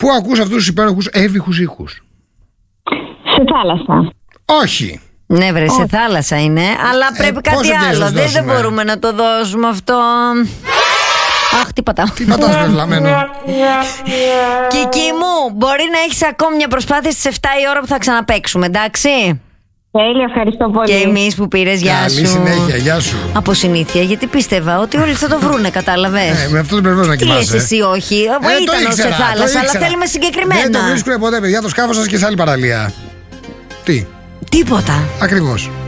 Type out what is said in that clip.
Πού ακούς αυτούς τους υπέροχους έβυχους ήχους? Σε θάλασσα. Όχι. Ναι, βρε, σε θάλασσα είναι, αλλά πρέπει κάτι άλλο. Δεν μπορούμε να το δώσουμε αυτό. Αχ, τι πατάω. Τι πατάς, βεβλαμένο? Κική μου, μπορεί να έχεις ακόμη μια προσπάθεια στις 7 η ώρα που θα ξαναπαίξουμε, εντάξει? Τέλεια, ευχαριστώ πολύ. Και εμείς που πήρες, γεια σου. Καλή συνέχεια, γεια σου. Από συνήθεια, γιατί πίστευα ότι όλοι θα το βρούνε, κατάλαβες. Με αυτό δεν πρέπει να κοιμάσαι. Τι λες εσύ, όχι? Ήταν σε θάλασσα, αλλά θέλουμε συγκεκριμένα. Δεν το βρίσκουνε ποτέ, παιδιά, το σκάφος σας και σε άλλη παραλία. Τι? Τίποτα. Ακριβώς.